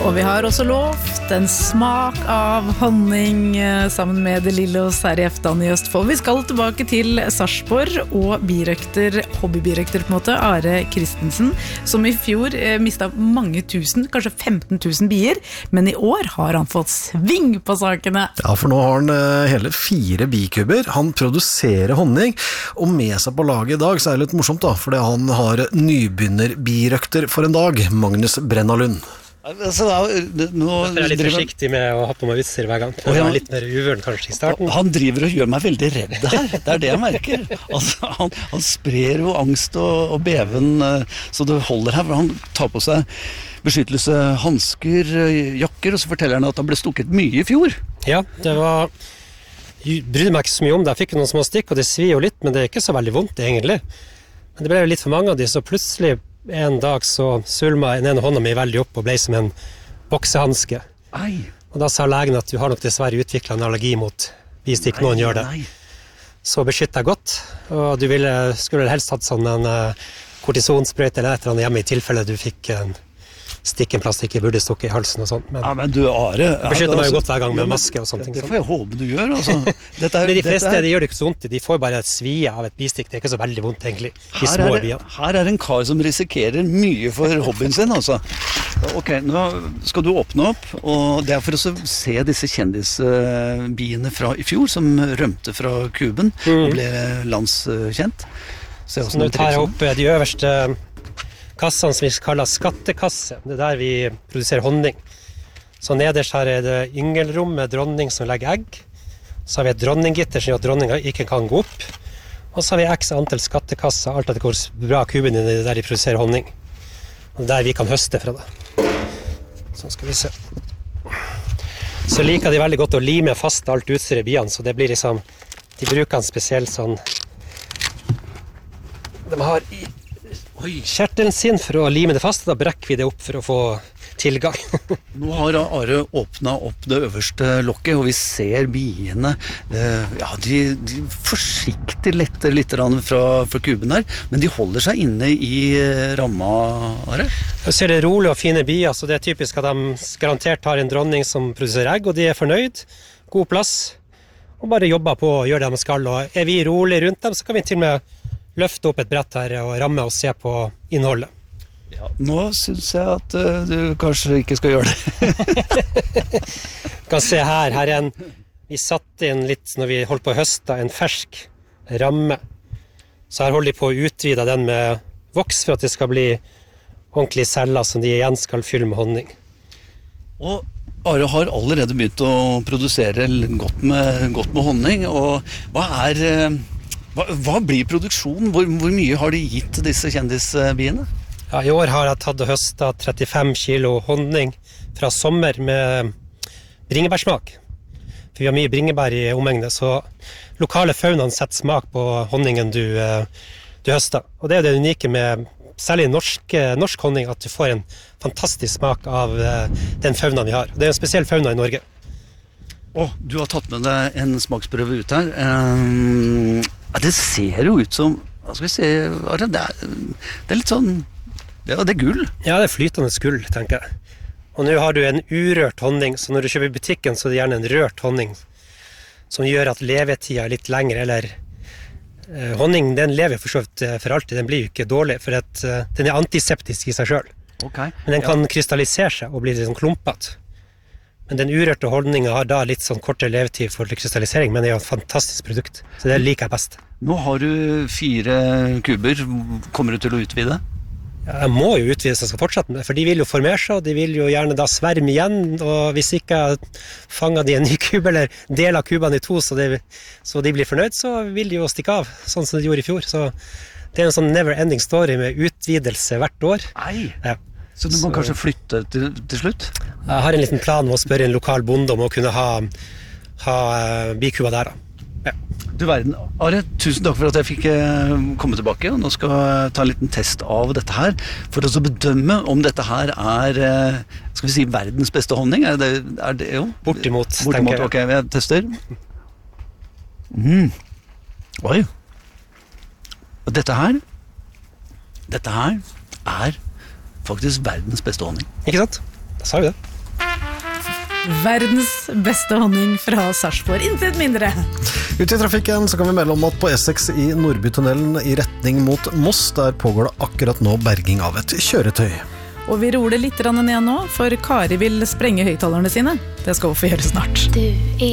Og vi har også lovt en smak av honning sammen med det lille oss her i Eftan i Østfold. Vi skal tilbake til Sarpsborg og birøkter, hobbybirøkter på en måte, Are Christensen, som i fjor mistet mange tusen, kanskje 15 000 bier, men i år har han fått sving på sakene. Ja, for nå har han hele 4 bikuber. Han produserer honning, og med seg på laget i dag så er det litt morsomt da, fordi han har nybegynnerbirøkter for en dag, Magnus Brenna Lund. Altså, nå jeg er litt forsiktig med å ha på meg utstyr hver gang. Jeg er litt mer uvøren kanskje i starten. Han driver og gjør meg veldig redd her. Det er det jeg merker. Altså, han sprer jo angst og beven så det holder her. Han tar på seg beskyttelse, handsker, jakker, og så forteller han at han ble stukket mye i fjor. Ja, det var... Jeg brydde meg ikke så mye om det. Jeg fikk noen små stikk, og det svir jo litt, men det er ikke så veldig vondt egentlig. Men det ble jo litt for mange av de, så plutselig en dag så sulma den ene hånda mi veldig opp og ble som en boksehandske. Og da sa legen at du har nok dessverre utviklet en allergi mot bistikk, noen gjør det. Så beskyttet jeg godt, og du skulle helst hatt sånn en kortisonsprøyte eller et eller annet hjemme i tilfelle du fikk en stikk en plass ikke burde stukke i halsen og sånt. Men du, Are... Beskytter meg jo godt hver gang med maske og sånne ting. Det får jeg håpe du gjør, altså. Men de fleste de gjør det ikke så vondt, de får bare et svie av et bistikk, det er ikke så veldig vondt egentlig. De små biene. Her er en kar som risikerer mye for hobbyen sin, altså. Ok, nå skal du åpne opp, og det er for å se disse kjendisbiene fra i fjor, som rømte fra kuben og ble landskjent. Så nå tar jeg opp de øverste kassene som vi kaller skattekasse. Det er der vi produserer honning. Så nederst her er det yngelrom med dronning som legger egg. Så har vi et dronninggitter som gjør at dronningen ikke kan gå opp. Og så har vi x antall skattekasser, alt etter hvor bra kuben er der de produserer honning. Og der vi kan høste fra det. Så skal vi se. Så liker de veldig godt å lime fast alt utstyret i biene, så det blir liksom, de bruker en spesiell sånn, de har kjertelen sin for å lime det fast, da brekker vi det opp for å få tilgang. Nå har Are åpnet opp det øverste lokket, og vi ser biene. Ja, de forsiktig letter litt fra kuben her, men de holder seg inne i ramma, Are. Jeg ser det rolig og fine bier, så det er typisk at de garantert har en dronning som produserer egg, og de er fornøyd, god plass, og bare jobber på å gjøre det de skal, og er vi rolig rundt dem, så kan vi til og med løfte opp et brett her og ramme og se på innholdet. Ja, nå synes jeg at du kanskje ikke skal gjøre det. Kan se her er en, vi satte inn litt når vi holdt på å høste, en fersk ramme. Så her holder de på å utvide den med voks for at det skal bli ordentlige celler som de igjen skal fylle med honning. Og Are har allerede begynt å produsere godt med honning, og hva blir produksjonen? Hvor mye har de gitt disse kjendisbiene? Ja, i år har jeg tatt og høstet 35 kilo honning fra sommer med bringebærsmak. For vi har mye bringebær i omegnet, så lokale faunaen setter smak på honningen du høster. Og det er det unike med særlig norsk honning, at du får en fantastisk smak av den faunaen vi har. Det er en spesiell fauna i Norge. Du har tatt med deg en smaksprøve ut her. Det ser jo ut som, hva skal vi se, det er litt sånn, ja, det er gull. Ja, det er flytende gull, tenker jeg. Og nå har du en urørt honning, så når du kjøper i butikken, så er det gjerne en rørt honning, som gjør at levetida er litt lengre, eller honning, den lever for så vidt for alltid, den blir jo ikke dårlig, for den er antiseptisk i seg selv. Men den kan krystallisere seg og bli litt sånn klumpet. Men den urørte honningen har da litt sånn kortere levetid for krystallisering, men det er jo et fantastisk produkt, så det liker jeg best. Nå har du 4 kuber, kommer du til å utvide? Ja, jeg må jo utvide så jeg skal fortsette med det, for de vil jo formere seg, og de vil jo gjerne da sverme igjen, og hvis ikke jeg fanger de en ny kube, eller deler kubene i 2, så de blir fornøyd, så vil de jo stikke av, sånn som de gjorde i fjor. Så det er en sånn never-ending story med utvidelse hvert år. Ja. Så du må kanskje flytte til slutt? Jeg har en liten plan om å spørre en lokal bonde om å kunne ha bikuba der. Ja. Du verden, Are, tusen takk for at jeg fikk komme tilbake, og nå skal jeg ta en liten test av dette her, for å bedømme om dette her er, skal vi si, verdens beste honning. Er det jo? Bortimot, tenker jeg. Ok, jeg tester. Oi. Og dette her er faktisk verdens beste honning. Ikke sant? Da sa vi det. Verdens beste honning fra Sarpsborg, intet mindre. Ute i trafikken så kan vi melde om at på E6 i Nordbytunnelen i retning mot Moss, der pågår det akkurat nå berging av et kjøretøy. Og vi roer det litt ned nå, for Kari vil sprenge høyttalerne sine. Det skal hun få gjøre snart. Du